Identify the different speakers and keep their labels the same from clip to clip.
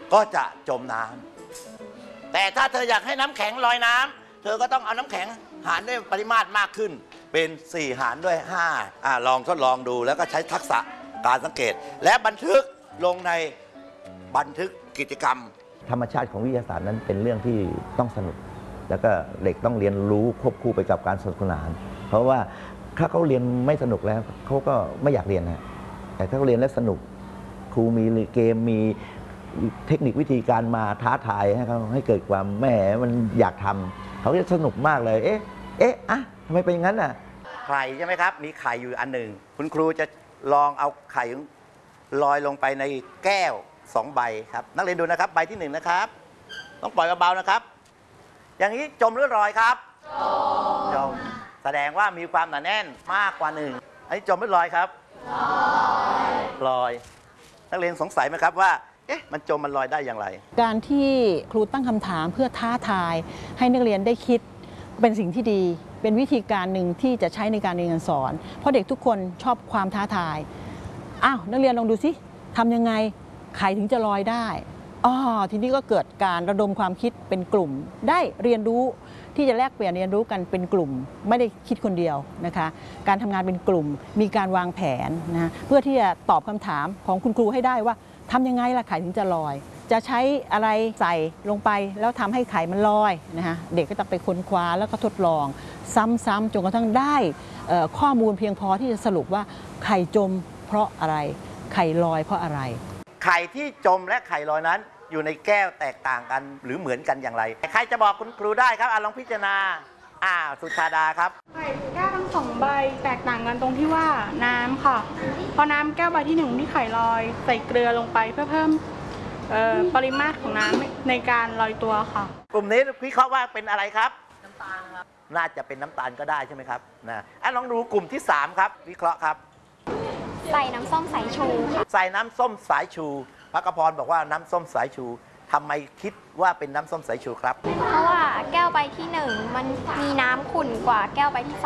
Speaker 1: ก็จะจมน้ำแต่ถ้าเธออยากให้น้ำแข็งลอยน้ำเธอก็ต้องเอาน้ำแข็งหารด้วยปริมาตรมากขึ้นเป็น4หารด้วย5ลองทดลองดูแล้วก็ใช้ทักษะการสังเกตและบันทึกลงในบันทึกกิจกรรม
Speaker 2: ธรรมชาติของวิทยาศาสตร์นั้นเป็นเรื่องที่ต้องสนุกแล้วก็เด็กต้องเรียนรู้ควบคู่ไปกับการสนุกสนานเพราะว่าถ้าเขาเรียนไม่สนุกแล้วเขาก็ไม่อยากเรียนนะแต่ถ้าเขาเรียนแล้วสนุกครูมีเกมมีเทคนิควิธีการมาท้าทายให้เขาให้เกิดความแหมมันอยากทำเขาจะสนุกมากเลยทำไมเป็นอย่างนั้นน่ะ
Speaker 1: ไข่ใช่ไหมครับมีไข่อยู่อันหนึ่งคุณครูจะลองเอาไข่ลอยลงไปในแก้ว2ใบครับนักเรียนดูนะครับใบที่1นะครับต้องปล่อยเบาๆนะครับอย่างนี้จมหรือลอยครับจมแสดงว่ามีความหนาแน่นมากกว่า1อันนี้จมหรือลอยครับลอยนักเรียนสงสัยไหมครับว่ามันจมมันลอยได้อย่างไร
Speaker 3: การที่ครูตั้งคำถามเพื่อท้าทายให้นักเรียนได้คิดเป็นสิ่งที่ดีเป็นวิธีการหนึ่งที่จะใช้ในการเรียนการสอนเพราะเด็กทุกคนชอบความท้าทายนักเรียนลองดูสิทำยังไงไข่ถึงจะลอยได้ทีนี้ก็เกิดการระดมความคิดเป็นกลุ่มได้เรียนรู้ที่จะแลกเปลี่ยนเรียนรู้กันเป็นกลุ่มไม่ได้คิดคนเดียวนะคะการทำงานเป็นกลุ่มมีการวางแผนนะเพื่อที่จะตอบคำถามของคุณครูให้ได้ว่าทำยังไงล่ะไข่ถึงจะลอยจะใช้อะไรใส่ลงไปแล้วทำให้ไข่มันลอยนะคะเด็กก็จะไปค้นคว้าแล้วก็ทดลองซ้ำๆจนกระทั่งได้ข้อมูลเพียงพอที่จะสรุปว่าไข่จมเพราะอะไรไข่ลอยเพราะอะไร
Speaker 1: ไข่ที่จมและไข่ลอยนั้นอยู่ในแก้วแตกต่างกันหรือเหมือนกันอย่างไรใครจะบอกคุณครูได้ครับลองพิจารณาสุชาดาครับ
Speaker 4: ไข่แก้วทั้ง2ใบแตกต่างกันตรงที่ว่าน้ำค่ะพอน้ำแก้วใบที่1ที่ไข่ลอยใส่เกลือลงไปเพื่อเพิ่มปริมาตรของน้ำในการลอยตัวค่ะ
Speaker 1: กลุ่มนี้วิเคราะห์ว่าเป็นอะไรครับน้ำตาลครับน่าจะเป็นน้ำตาลก็ได้ใช่ไหมครับลองดูกลุ่มที่3ครับวิเคราะห์ครับ
Speaker 5: ใส่น้ำส้มสายชูค่ะ
Speaker 1: ใส่น้ำส้มสายชูพระกพรบอกว่าน้ำส้มสายชูทำไมคิดว่าเป็นน้ำส้มสายชูครับ
Speaker 5: เพราะว่าแก้วใบที่1มันมีน้ำขุ่นกว่าแก้วใบที่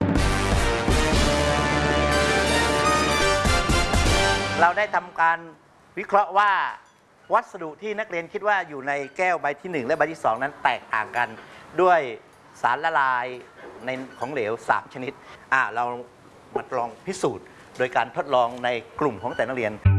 Speaker 5: 2
Speaker 1: เราได้ทำการวิเคราะห์ว่าวัสดุที่นักเรียนคิดว่าอยู่ในแก้วใบที่1และใบที่2นั้นแตกต่างกันด้วยสารละลายในของเหลว3ชนิดเรามาลองพิสูจน์โดยการทดลองในกลุ่มของแต่นักเรียน